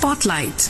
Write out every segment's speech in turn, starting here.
Spotlight.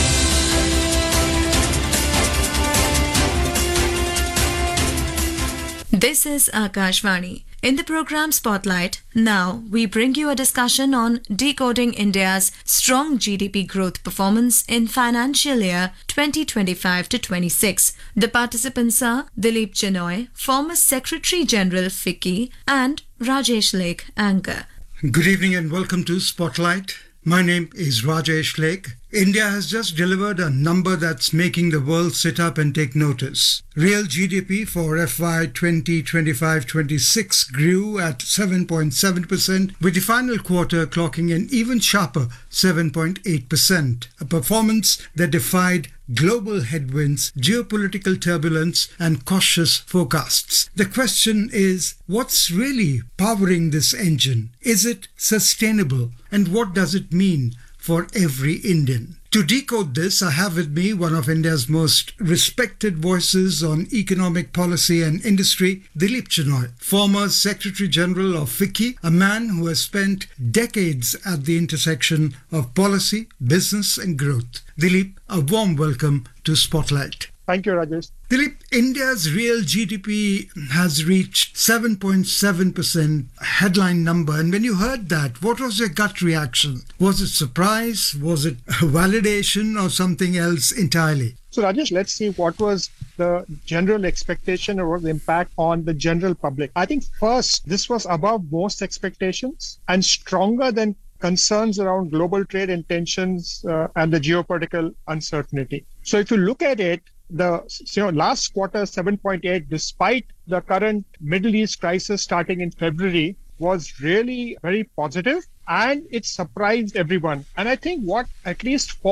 This is Akashvani. In the program Spotlight, now we bring you a discussion on decoding India's strong GDP growth performance in financial year 2025 to 26. The participants are Dilip Chenoy, former Secretary General FICCI, and Rajesh Lake, anchor. Good evening and welcome to Spotlight. My name is Rajesh Lake. India has just delivered a number that's making the world sit up and take notice. Real GDP for FY 2025-26 grew at 7.7%, with the final quarter clocking an even sharper 7.8%, a performance that defied global headwinds, geopolitical turbulence, and cautious forecasts. The question is, what's really powering this engine? Is it sustainable? And what does it mean for every Indian? To decode this, I have with me one of India's most respected voices on economic policy and industry, Dilip Chenoy, former Secretary General of FICCI, a man who has spent decades at the intersection of policy, business and growth. Dilip, a warm welcome to Spotlight. Thank you, Rajesh. Dilip, India's real GDP has reached 7.7% headline number. And when you heard that, what was your gut reaction? Was it surprise? Was it validation or something else entirely? So, Rajesh, let's see what was the general expectation or the impact on the general public. I think first, this was above most expectations and stronger than concerns around global trade and tensions and the geopolitical uncertainty. So if you look at it, the last quarter 7.8, despite the current Middle East crisis starting in February, was really very positive and it surprised everyone. And I think what, at least for